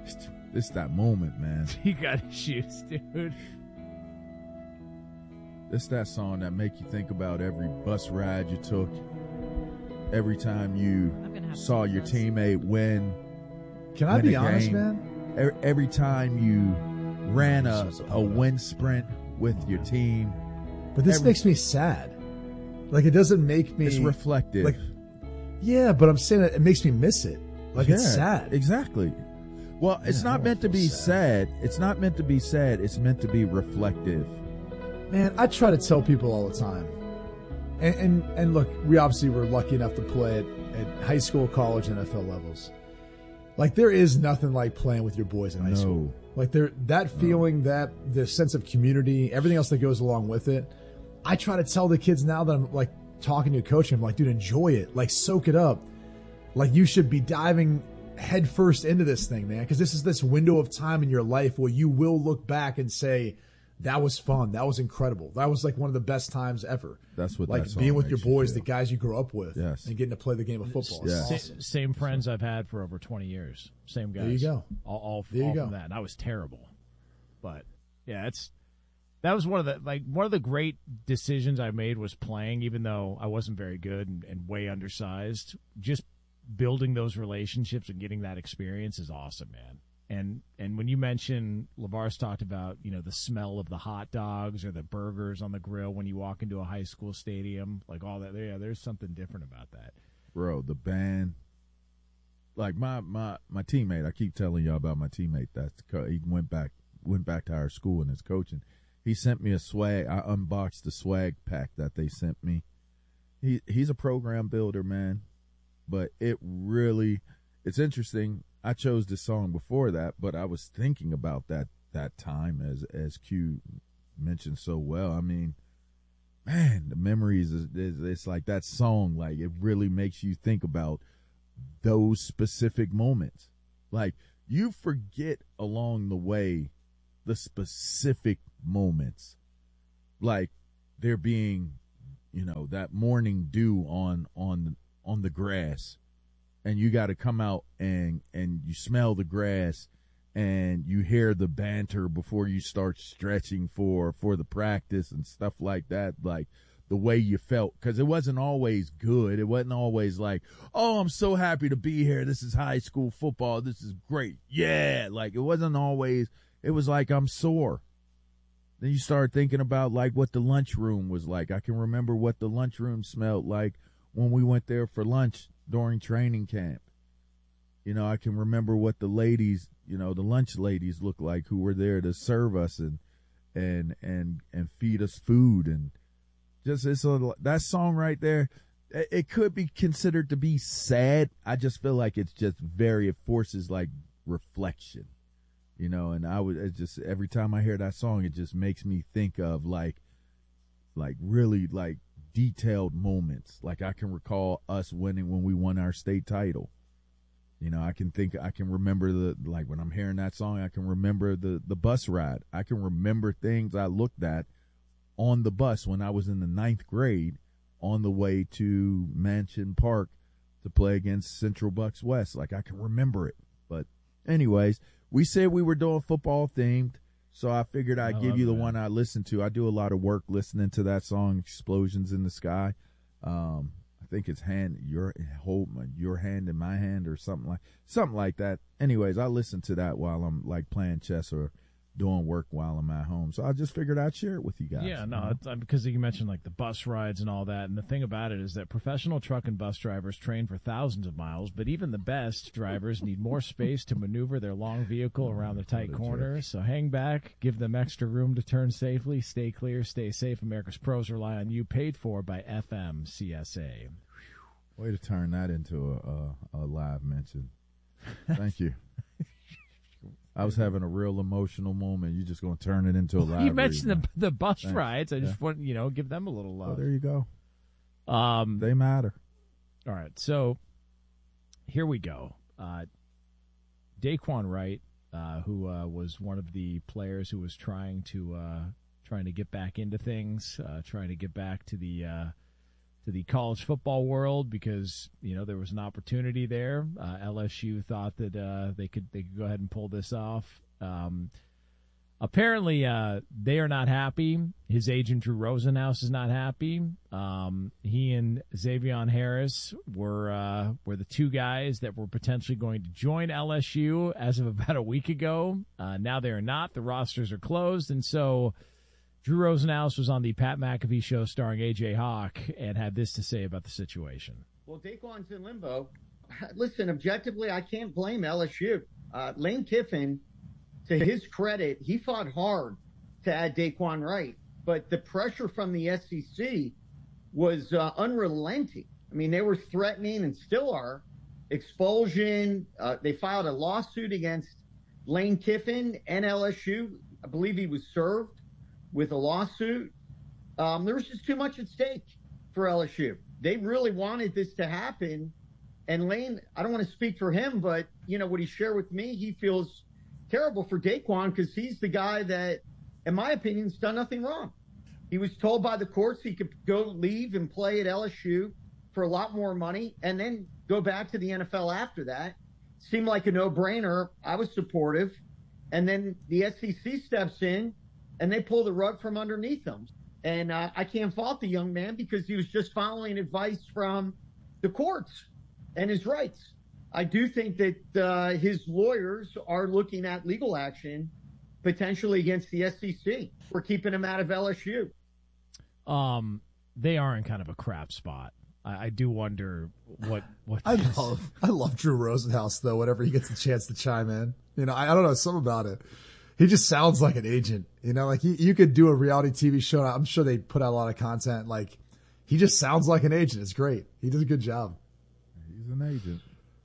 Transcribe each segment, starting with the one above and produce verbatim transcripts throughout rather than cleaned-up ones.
It's that moment, man. You got issues, dude. It's that song that make you think about every bus ride you took, every time you saw your teammate win. Can I win be a honest, game. man? Every, every time you ran a, a wind sprint with your team. But this every, makes me sad. Like, it doesn't make me... It's reflective. Like, yeah, but I'm saying that it makes me miss it. Like, yeah, it's sad. Exactly. Well, it's yeah, not meant to be sad. sad. It's not meant to be sad. It's meant to be reflective. Man, I try to tell people all the time. And, and, and look, we obviously were lucky enough to play at, at high school, college, and N F L levels. Like, there is nothing like playing with your boys in high no. school. Like, there, that feeling, no. that the sense of community, everything else that goes along with it. I try to tell the kids now that I'm, like, talking to a coach, I'm like, dude, enjoy it. Like, soak it up. Like, you should be diving head first into this thing, man, because this is this window of time in your life where you will look back and say, that was fun. That was incredible. That was like one of the best times ever. That's what like that song being with your makes you boys, feel. the guys you grew up with, Yes. and getting to play the game of football. It's Yes. awesome. Same friends I've had for over twenty years. Same guys. There you go. All, all, There you all go. from that. And I was terrible, but yeah, it's that was one of the like one of the great decisions I made was playing, even though I wasn't very good and, and way undersized. Just building those relationships and getting that experience is awesome, man. And and when you mention LeVar's talked about, you know, the smell of the hot dogs or the burgers on the grill when you walk into a high school stadium, like all that. Yeah, there's something different about that. Bro, the band, like my my my teammate. I keep telling y'all about my teammate. That's he went back went back to our school and is coaching. He sent me a swag. I unboxed the swag pack that they sent me. He he's a program builder, man. But it really, it's interesting. I chose this song before that, but I was thinking about that that time as as Q mentioned so well. I mean, man, the memories is, is it's like that song. Like it really makes you think about those specific moments. Like you forget along the way the specific moments, like there being, you know, that morning dew on on on the grass. And you got to come out and, and you smell the grass and you hear the banter before you start stretching for, for the practice and stuff like that. Like the way you felt, because it wasn't always good. It wasn't always like, oh, I'm so happy to be here. This is high school football. This is great. Yeah. Like it wasn't always, it was like I'm sore. Then you start thinking about like what the lunchroom was like. I can remember what the lunchroom smelled like when we went there for lunch during training camp. You know, I can remember what the ladies, you know, the lunch ladies looked like who were there to serve us and and and and feed us food. And just it's a, that song right there, it, it could be considered to be sad. I just feel like it's just very, it forces like reflection, you know. And I would, it just, every time I hear that song, it just makes me think of like like really like detailed moments. Like I can recall us winning when we won our state title. You know, I can think, I can remember the, like when I'm hearing that song, I can remember the, the bus ride. I can remember things I looked at on the bus when I was in the ninth grade on the way to Mansion Park to play against Central Bucks West. Like I can remember it. But anyways, we said we were doing football themed. So I figured I'd I give love you the that. one I listened to. I do a lot of work listening to that song, "Explosions in the Sky." Um, I think it's hand your hold my, your hand in my hand or something like something like that. Anyways, I listen to that while I'm like playing chess or doing work while I'm at home. So I just figured I'd share it with you guys. Yeah, no, you know? it's, uh, because you mentioned like the bus rides and all that. And the thing about it is that professional truck and bus drivers train for thousands of miles, but even the best drivers need more space to maneuver their long vehicle around the tight What a corners. So hang back, give them extra room to turn safely, stay clear, stay safe. America's pros rely on you. Paid for by F M C S A. Way to turn that into a, a, a live mention. Thank you. I was having a real emotional moment. You're just going to turn it into a live. You mentioned read, the the bus Thanks. rides. I just Yeah. want you know give them a little Oh, love. there you go. Um, They matter. All right, so here we go. Uh, Daquan Wright, uh, who uh, was one of the players who was trying to uh, trying to get back into things, uh, trying to get back to the uh, to the college football world because, you know, there was an opportunity there. Uh, L S U thought that uh, they could they could go ahead and pull this off. Um, apparently, uh, they are not happy. His agent, Drew Rosenhaus, is not happy. Um, he and Xavier Harris were uh, were the two guys that were potentially going to join L S U as of about a week ago. Uh, now they are not. The rosters are closed, and so Drew Rosenhaus was on the Pat McAfee show starring A J Hawk and had this to say about the situation. Well, Daquan's in limbo. Listen, objectively, I can't blame L S U. Uh, Lane Kiffin, to his credit, he fought hard to add Daquan Wright, but the pressure from the S E C was uh, unrelenting. I mean, they were threatening and still are expulsion. Uh, they filed a lawsuit against Lane Kiffin and L S U. I believe he was served with a lawsuit. Um, there was just too much at stake for L S U. They really wanted this to happen. And Lane, I don't want to speak for him, but, you know, what he shared with me, he feels terrible for Daquan because he's the guy that, in my opinion, has done nothing wrong. He was told by the courts he could go leave and play at L S U for a lot more money and then go back to the N F L after that. Seemed like a no-brainer. I was supportive. And then the S E C steps in and they pull the rug from underneath him. And uh, I can't fault the young man because he was just following advice from the courts and his rights. I do think that uh, his lawyers are looking at legal action potentially against the S E C for keeping him out of L S U. Um, they are in kind of a crap spot. I, I do wonder what what. I love I love Drew Rosenhaus though. Whenever he gets the chance to chime in, you know, I, I don't know, something about it. He just sounds like an agent, you know, like he, you could do a reality T V show. I'm sure they put out a lot of content. Like he just sounds like an agent. It's great. He does a good job. He's an agent.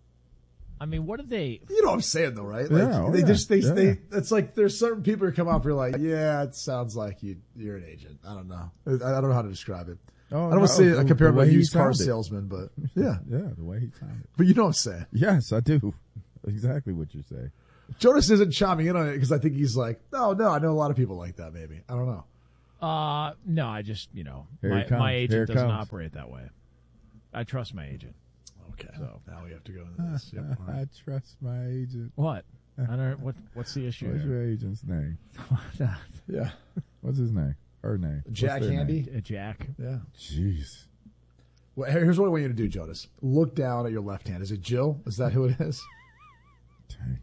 I mean, what do they? You know what I'm saying, though, right? Like, yeah, oh they yeah, just they yeah. they. It's like there's certain people who come up who are like, yeah, it sounds like you you're an agent. I don't know. I, I don't know how to describe it. Oh, I don't want to no, say the, I compare him to a used car sounded. salesman, but yeah, yeah, the way he sounded. but you know what I'm saying. Yes, I do. Exactly what you're saying. Jonas isn't chiming in on it because I think he's like, no, no, I know a lot of people like that. Maybe I don't know. Uh, no, I just you know Here my it comes. my Here agent it doesn't comes. operate that way. I trust my agent. Okay, So. now we have to go into this. Yep. All I right. trust my agent. What? I don't. What? What's the issue? What's here? your agent's name? Yeah, What's his name? Her name? What's Jack their Handy. name? Uh, Jack. Yeah. Jeez. Well, here's what I want you to do, Jonas. Look down at your left hand. Is it Jill? Is that who it is? Dang.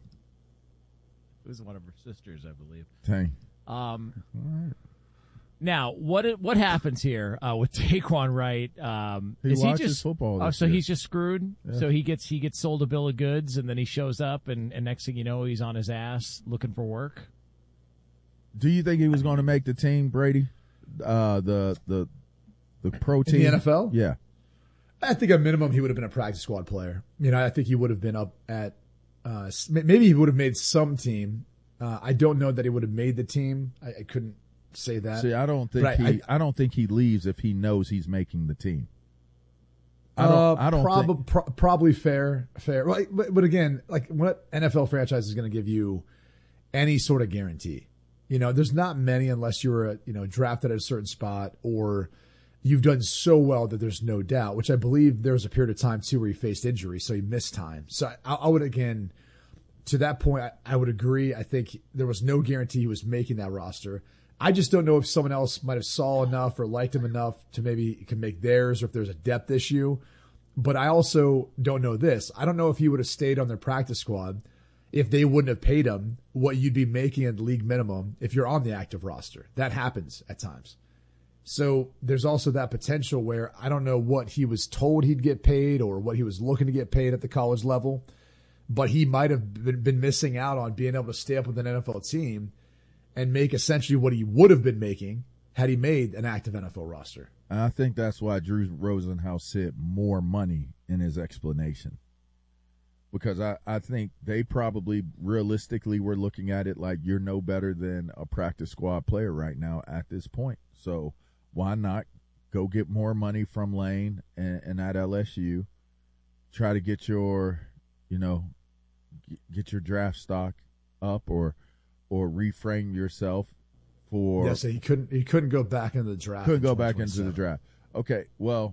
It was one of her sisters, I believe. Dang. Um. All right. Now, what what happens here uh, with Daquan Wright? Um, He is he watches just football Oh, this so year. he's just screwed. Yeah. So he gets he gets sold a bill of goods, and then he shows up, and, and next thing you know, he's on his ass looking for work. Do you think he was going to make the team, Brady? Uh, the the the pro In team the N F L? Yeah. I think at minimum he would have been a practice squad player. You know, I think he would have been up at uh, s- maybe he would have made some team. Uh, I don't know that he would have made the team. I, I couldn't say that. See, I don't think But I- he. I, don't think he leaves if he knows he's making the team. I don't. Uh, I don't prob- think. pro- probably fair, fair. Well, but, but again, like what N F L franchise is going to give you any sort of guarantee? You know, there's not many unless you were, you know, drafted at a certain spot or you've done so well that there's no doubt. Which I believe there was a period of time too where he faced injury, so he missed time. So I, I would again, to that point, I, I would agree. I think there was no guarantee he was making that roster. I just don't know if someone else might have saw enough or liked him enough to maybe can make theirs, or if there's a depth issue. But I also don't know this. I don't know if he would have stayed on their practice squad if they wouldn't have paid him what you'd be making at the league minimum if you're on the active roster. That happens at times. So there's also that potential where I don't know what he was told he'd get paid or what he was looking to get paid at the college level, but he might have been, been missing out on being able to stay up with an N F L team and make essentially what he would have been making had he made an active N F L roster. And I think that's why Drew Rosenhaus said more money in his explanation. Because I, I think they probably realistically were looking at it like you're no better than a practice squad player right now at this point. So why not go get more money from Lane and, and at L S U, try to get your, you know, get your draft stock up or or reframe yourself for Yeah, so he couldn't he couldn't go back into the draft. couldn't in go back into the twenty twenty-seven. draft. Okay, well,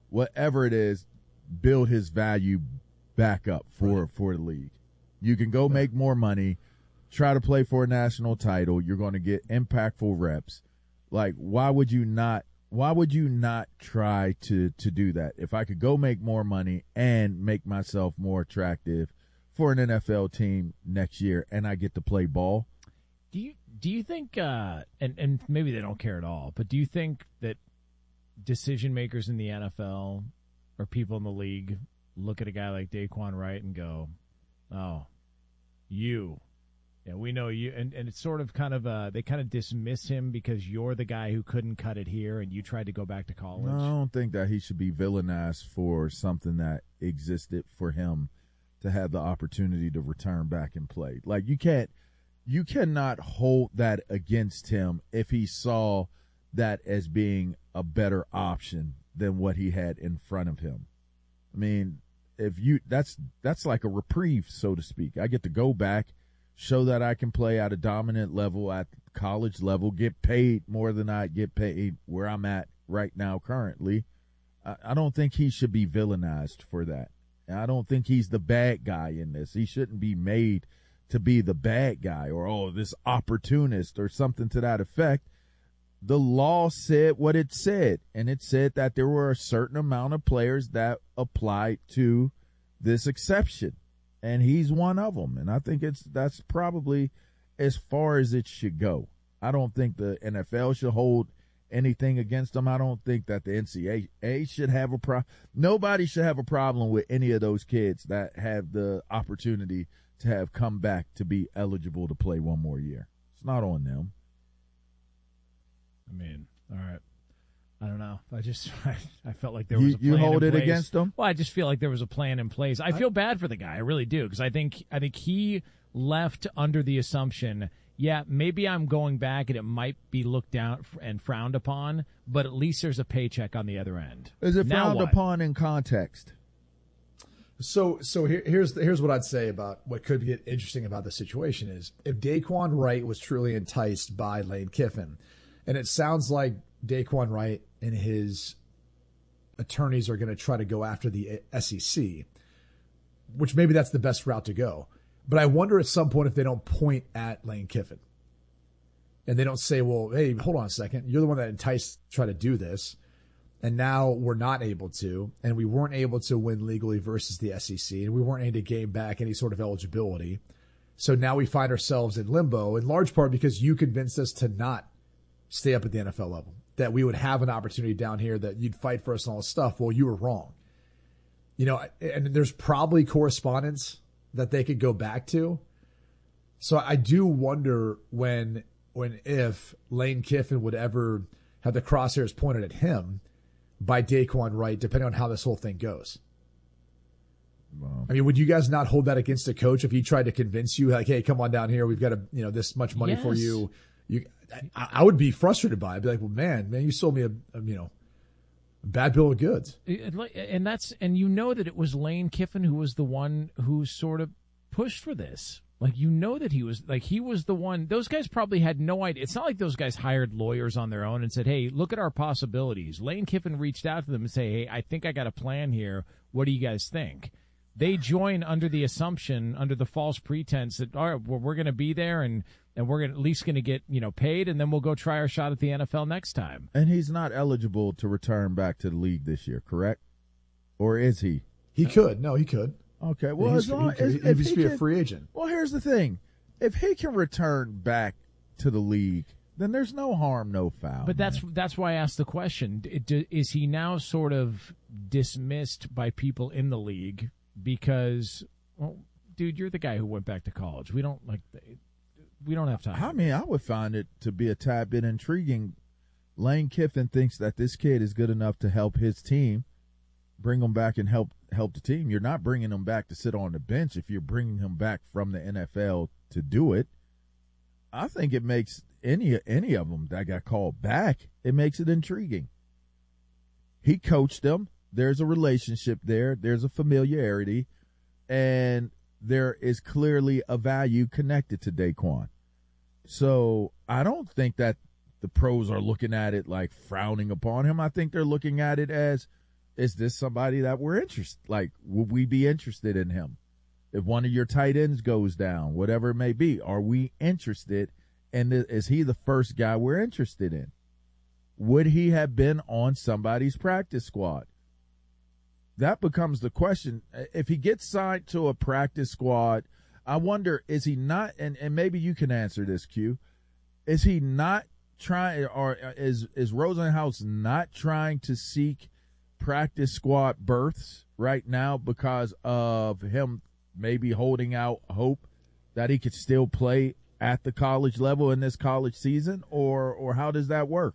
whatever it is, build his value back up for, right. for the league. You can go make more money, try to play for a national title. You're going to get impactful reps. Like, why would you not, why would you not try to, to do that? If I could go make more money and make myself more attractive for an N F L team next year and I get to play ball. Do you, do you think, uh, and, and maybe they don't care at all, but do you think that decision makers in the N F L or people in the league look at a guy like Daquan Wright and go, oh, you, yeah, we know you. And, and it's sort of kind of, uh, they kind of dismiss him because you're the guy who couldn't cut it here and you tried to go back to college. No, I don't think that he should be villainized for something that existed for him to have the opportunity to return back and play. Like, you can't, you cannot hold that against him if he saw that as being a better option than what he had in front of him. I mean, if you, that's, that's like a reprieve, so to speak. I get to go back, show that I can play at a dominant level, at college level, get paid more than I get paid where I'm at right now currently. I, I don't think he should be villainized for that. And I don't think he's the bad guy in this. He shouldn't be made to be the bad guy or, oh, this opportunist or something to that effect. The law said what it said, and it said that there were a certain amount of players that applied to this exception, and he's one of them. And I think it's that's probably as far as it should go. I don't think the N F L should hold anything against him. I don't think that the N C double A should have a problem. Nobody should have a problem with any of those kids that have the opportunity to have come back to be eligible to play one more year. It's not on them. I mean, all right. I don't know. I just I, I felt like there was you, a plan you hold in it place. against them. Well, I just feel like there was a plan in place. I feel bad for the guy. I really do, because I think I think he left under the assumption, yeah, maybe I'm going back and it might be looked down and frowned upon, but at least there's a paycheck on the other end. Is it Now frowned what? upon in context? So, so here, here's here's what I'd say about what could get interesting about the situation is if Daquan Wright was truly enticed by Lane Kiffin, and it sounds like Daquan Wright and his attorneys are going to try to go after the S E C, which maybe that's the best route to go. But I wonder at some point if they don't point at Lane Kiffin and they don't say, well, hey, hold on a second. You're the one that enticed to try to do this. And now we're not able to, and we weren't able to win legally versus the S E C, and we weren't able to gain back any sort of eligibility. So now we find ourselves in limbo, in large part because you convinced us to not stay up at the N F L level, that we would have an opportunity down here, that you'd fight for us and all this stuff. Well, you were wrong. You know, and there's probably correspondence that they could go back to. So I do wonder when, when if Lane Kiffin would ever have the crosshairs pointed at him by Daquan Wright, depending on how this whole thing goes. Wow. I mean, would you guys not hold that against a coach if he tried to convince you, like, hey, come on down here, we've got a, you know, this much money yes. for you? You, I, I would be frustrated by it. I'd be like, well, man, man, you sold me a, a you know, a bad bill of goods. And that's, and you know that it was Lane Kiffin who was the one who sort of pushed for this. Like, you know that he was, like, he was the one. Those guys probably had no idea. It's not like those guys hired lawyers on their own and said, hey, look at our possibilities. Lane Kiffin reached out to them and say, hey, I think I got a plan here. What do you guys think? They join under the assumption, under the false pretense that, all right, well, we're going to be there and, and we're gonna, at least going to get, you know, paid, and then we'll go try our shot at the N F L next time. And he's not eligible to return back to the league this year, correct? Or is he? He could. No, he could. Okay, well, yeah, as long he, as he, if he'd he be can, a free agent. Well, here's the thing: if he can return back to the league, then there's no harm, no foul. But man. that's that's why I asked the question: is he now sort of dismissed by people in the league because, well, dude, you're the guy who went back to college. We don't like, we don't have time. I mean, I would find it to be a tad bit intriguing. Lane Kiffin thinks that this kid is good enough to help his team. Bring them back and help help the team. You're not bringing them back to sit on the bench if you're bringing him back from the N F L to do it. I think it makes any any of them that got called back, it makes it intriguing. He coached them. There's a relationship there. There's a familiarity, and there is clearly a value connected to Daquan. So I don't think that the pros are looking at it like frowning upon him. I think they're looking at it as, is this somebody that we're interested? Like, would we be interested in him? If one of your tight ends goes down, whatever it may be, are we interested? And is he the first guy we're interested in? Would he have been on somebody's practice squad? That becomes the question. If he gets signed to a practice squad, I wonder, is he not, and, and maybe you can answer this, Q, is he not trying, or is, is Rosenhaus not trying to seek practice squad berths right now because of him maybe holding out hope that he could still play at the college level in this college season, or or how does that work?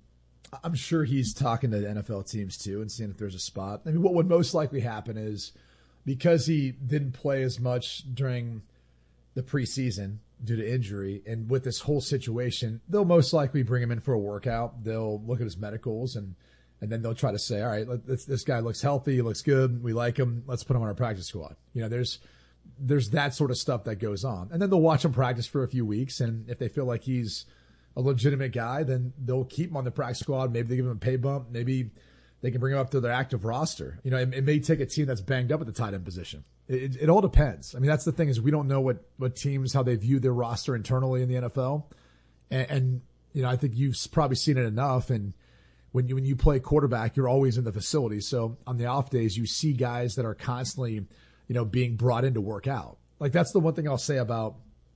I'm sure he's talking to the N F L teams too and seeing if there's a spot. I mean, what would most likely happen is because he didn't play as much during the preseason due to injury, and with this whole situation, they'll most likely bring him in for a workout. They'll look at his medicals, and and then they'll try to say, all right, this, this guy looks healthy, he looks good, we like him, let's put him on our practice squad. You know, there's there's that sort of stuff that goes on. And then they'll watch him practice for a few weeks, and if they feel like he's a legitimate guy, then they'll keep him on the practice squad. Maybe they give him a pay bump. Maybe they can bring him up to their active roster. You know, it, it may take a team that's banged up at the tight end position. It, it, it all depends. I mean, that's the thing, is we don't know what, what teams, how they view their roster internally in the N F L. And, and, you know, I think you've probably seen it enough. And when you, when you play quarterback, you're always in the facility. So on the off days, you see guys that are constantly, you know, being brought in to work out. Like, that's the one thing I'll say about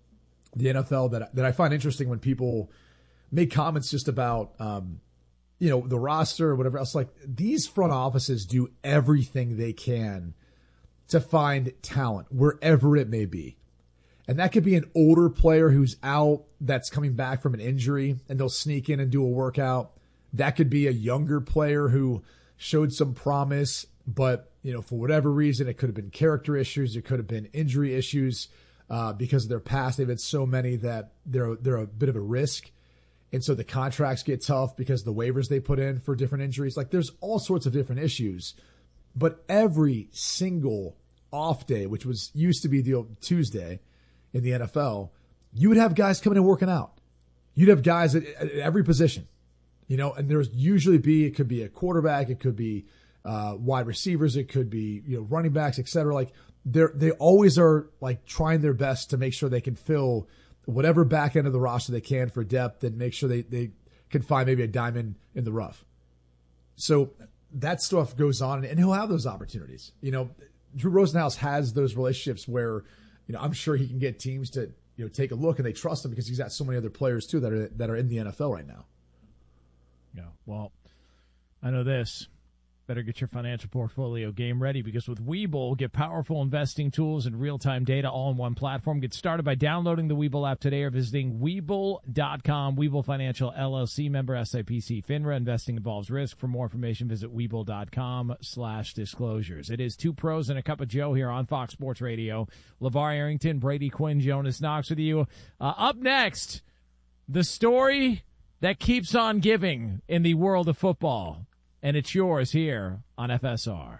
the N F L that, that I find interesting when people make comments just about, um, you know, the roster or whatever else. Like, these front offices do everything they can to find talent wherever it may be. And that could be an older player who's out that's coming back from an injury, and they'll sneak in and do a workout. That could be a younger player who showed some promise, but, you know, for whatever reason, it could have been character issues. It could have been injury issues uh, because of their past. They've had so many that they're, they're a bit of a risk. And so the contracts get tough because the waivers they put in for different injuries. Like, there's all sorts of different issues. But every single off day, which was used to be the Tuesday in the N F L, you would have guys coming and working out. You'd have guys at, at every position, you know, and there's usually be, it could be a quarterback, it could be uh, wide receivers, it could be, you know, running backs, et cetera. Like, they're, they always are like trying their best to make sure they can fill whatever back end of the roster they can for depth, and make sure they, they can find maybe a diamond in the rough. So that stuff goes on, and he'll have those opportunities. You know, Drew Rosenhaus has those relationships where, you know, I'm sure he can get teams to, you know, take a look, and they trust him because he's got so many other players too that are that are in the N F L right now. Yeah, well, I know this. Better get your financial portfolio game ready, because with Webull, get powerful investing tools and real-time data all in one platform. Get started by downloading the Webull app today or visiting Webull dot com. Webull Financial, L L C, member S I P C FINRA. Investing involves risk. For more information, visit Webull dot com slash disclosures. It is Two Pros and a Cup of Joe here on Fox Sports Radio. LeVar Arrington, Brady Quinn, Jonas Knox with you. Uh, up next, the story that keeps on giving in the world of football. And it's yours here on F S R.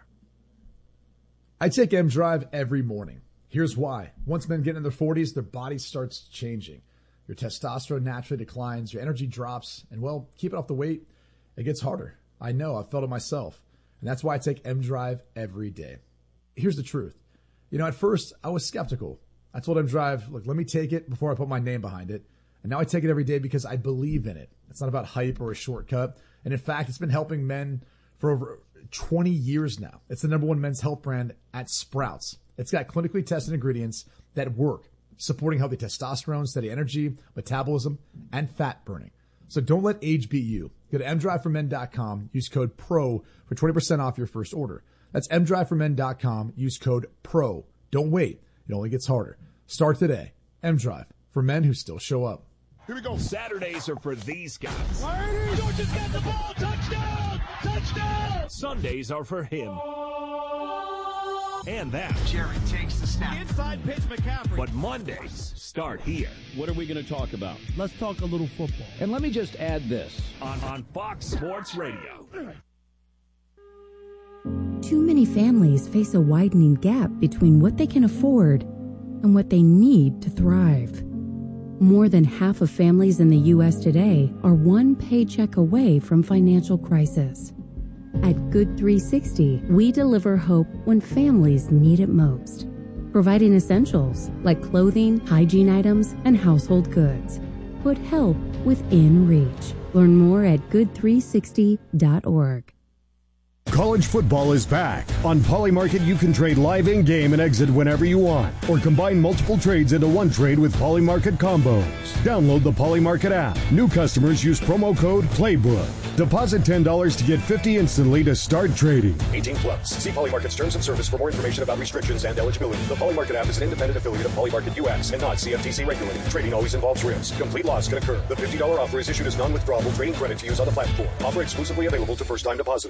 I take M Drive every morning. Here's why. Once men get in their forties, their body starts changing. Your testosterone naturally declines, your energy drops, and, well, keeping off the weight, it gets harder. I know, I've felt it myself. And that's why I take M Drive every day. Here's the truth. You know, at first, I was skeptical. I told M Drive, look, let me take it before I put my name behind it. And now I take it every day because I believe in it. It's not about hype or a shortcut. And in fact, it's been helping men for over twenty years now. It's the number one men's health brand at Sprouts. It's got clinically tested ingredients that work, supporting healthy testosterone, steady energy, metabolism, and fat burning. So don't let age beat you. Go to M drive for men dot com. Use code PRO for twenty percent off your first order. That's M drive for men dot com. Use code PRO. Don't wait. It only gets harder. Start today. M-Drive, for men who still show up. Here we go. Saturdays are for these guys. Georgia's got the ball. Touchdown! Touchdown! Sundays are for him. And that. Jerry takes the snap. Inside pitch, McCaffrey. But Mondays start here. What are we going to talk about? Let's talk a little football. And let me just add this. On, on Fox Sports Radio. Too many families face a widening gap between what they can afford and what they need to thrive. More than half of families in the U S today are one paycheck away from financial crisis. At Good three sixty, we deliver hope when families need it most, providing essentials like clothing, hygiene items, and household goods. Put help within reach. Learn more at good three sixty dot org. College football is back. On Polymarket, you can trade live in-game and exit whenever you want, or combine multiple trades into one trade with Polymarket combos. Download the Polymarket app. New customers use promo code PLAYBOOK. Deposit ten dollars to get fifty dollars instantly to start trading. eighteen plus. See Polymarket's terms and service for more information about restrictions and eligibility. The Polymarket app is an independent affiliate of Polymarket U S and not C F T C regulated. Trading always involves risk. Complete loss can occur. The fifty dollars offer is issued as non-withdrawable trading credit to use on the platform. Offer exclusively available to first-time depositors.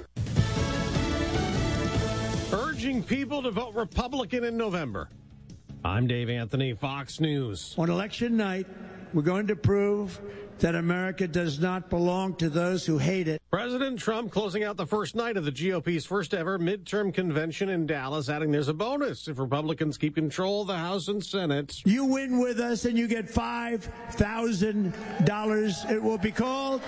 Urging people to vote Republican in November. I'm Dave Anthony, Fox News. On election night, we're going to prove that America does not belong to those who hate it. President Trump closing out the first night of the G O P's first ever midterm convention in Dallas, adding there's a bonus if Republicans keep control of the House and Senate. You win with us and you get five thousand dollars. It will be called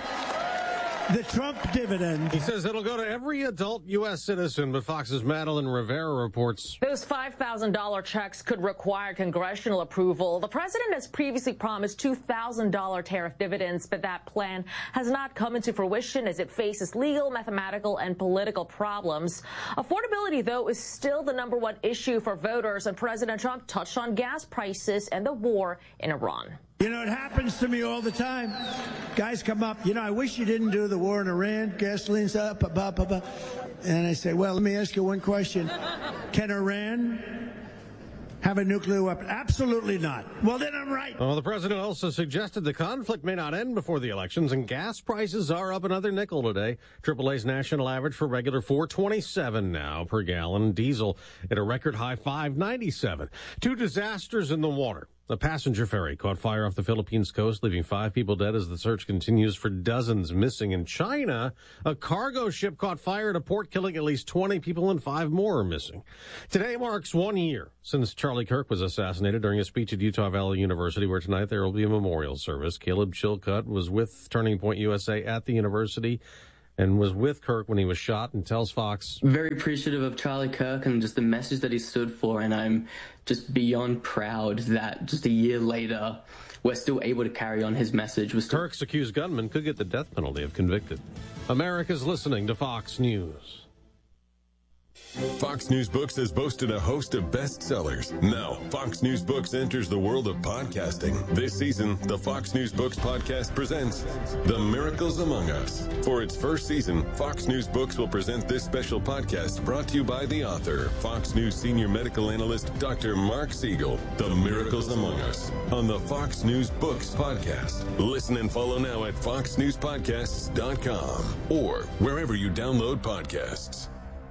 the Trump dividend. He says it'll go to every adult U S citizen, but Fox's Madeline Rivera reports those five thousand dollars checks could require congressional approval. The president has previously promised two thousand dollars tariff dividends, but that plan has not come into fruition as it faces legal, mathematical, and political problems. Affordability, though, is still the number one issue for voters, and President Trump touched on gas prices and the war in Iran. You know, it happens to me all the time. Guys come up, you know, I wish you didn't do the war in Iran, gasoline's up, up, up, up, up. And I say, well, let me ask you one question. Can Iran have a nuclear weapon? Absolutely not. Well, then I'm right. Well, the president also suggested the conflict may not end before the elections, and gas prices are up another nickel today. triple A's national average for regular four twenty-seven now per gallon. Diesel at a record high five ninety-seven. Two disasters in the water. The passenger ferry caught fire off the Philippines coast, leaving five people dead as the search continues for dozens missing. In China, a cargo ship caught fire at a port, killing at least twenty people, and five more are missing. Today marks one year since Charlie Kirk was assassinated during a speech at Utah Valley University, where tonight there will be a memorial service. Caleb Chilcutt was with Turning Point U S A at the university and was with Kirk when he was shot, and tells Fox, very appreciative of Charlie Kirk and just the message that he stood for, and I'm just beyond proud that just a year later we're still able to carry on his message. We're still- Kirk's accused gunman could get the death penalty if convicted. America's listening to Fox News. Fox News Books has boasted a host of bestsellers. Now, Fox News Books enters the world of podcasting. This season, the Fox News Books podcast presents The Miracles Among Us. For its first season, Fox News Books will present this special podcast brought to you by the author, Fox News senior medical analyst, Doctor Mark Siegel. The Miracles Among Us on the Fox News Books podcast. Listen and follow now at fox news podcasts dot com or wherever you download podcasts.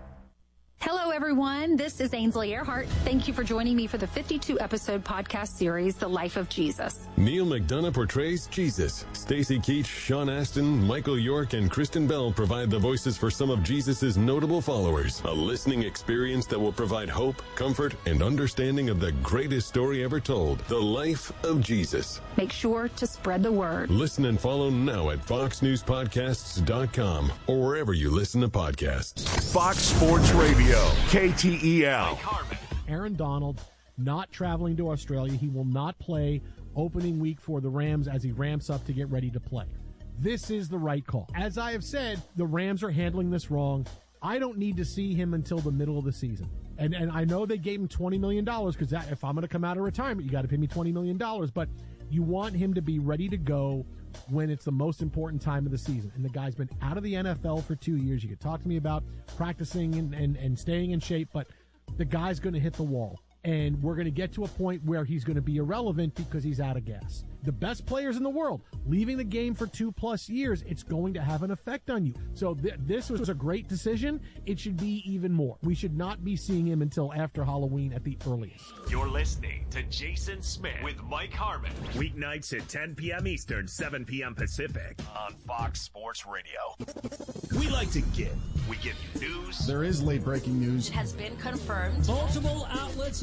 Hello, everyone. This is Ainsley Earhart. Thank you for joining me for the fifty-two episode podcast series, The Life of Jesus. Neil McDonough portrays Jesus. Stacy Keach, Sean Astin, Michael York, and Kristen Bell provide the voices for some of Jesus's notable followers. A listening experience that will provide hope, comfort, and understanding of the greatest story ever told, the life of Jesus. Make sure to spread the word. Listen and follow now at fox news podcasts dot com or wherever you listen to podcasts. Fox Sports Radio. K T E L. Aaron Donald not traveling to Australia. He will not play opening week for the Rams as he ramps up to get ready to play. This is the right call. As I have said, the Rams are handling this wrong. I don't need to see him until the middle of the season. And and I know they gave him twenty million dollars because if I'm going to come out of retirement, you got to pay me twenty million dollars. But you want him to be ready to go when it's the most important time of the season. And the guy's been out of the N F L for two years. You could talk to me about practicing and, and, and staying in shape, but the guy's going to hit the wall. And we're going to get to a point where he's going to be irrelevant because he's out of gas. The best players in the world, leaving the game for two plus years, it's going to have an effect on you. So th- this was a great decision. It should be even more. We should not be seeing him until after Halloween at the earliest. You're listening to Jason Smith with Mike Harmon. Weeknights at ten p.m. Eastern, seven p.m. Pacific on Fox Sports Radio. We like to give. We give you news. There is late breaking news. Has been confirmed. Multiple outlets have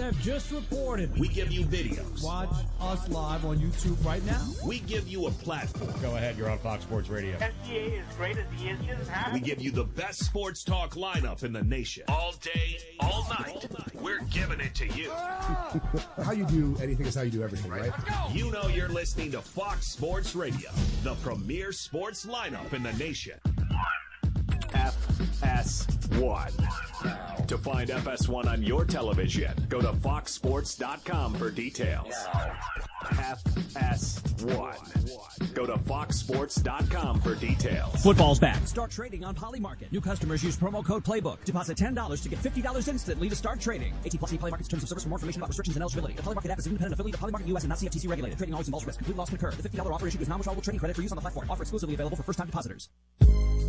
have just reported. We give you videos. Watch us live on YouTube right now. We give you a platform. Go ahead, you're on Fox Sports Radio. S C A is great as he is just half. We give you the best sports talk lineup in the nation. All day, all night. We're giving it to you. How you do anything is how you do everything, right? You know you're listening to Fox Sports Radio, the premier sports lineup in the nation. F S one. To find F S one on your television, go to fox sports dot com for details. F S one. Go to fox sports dot com for details. Football's back. Start trading on Polymarket. New customers use promo code Playbook. Deposit ten dollars to get fifty dollars instantly to start trading. eighteen plus Polymarket's terms of service. For more information about restrictions and eligibility. The Polymarket app is an independent affiliate of Polymarket U S and not C F T C regulated. Trading always involves risk. Complete loss can occur. The fifty dollars offer issued is non-withdrawable trading credit for use on the platform. Offer exclusively available for first-time depositors.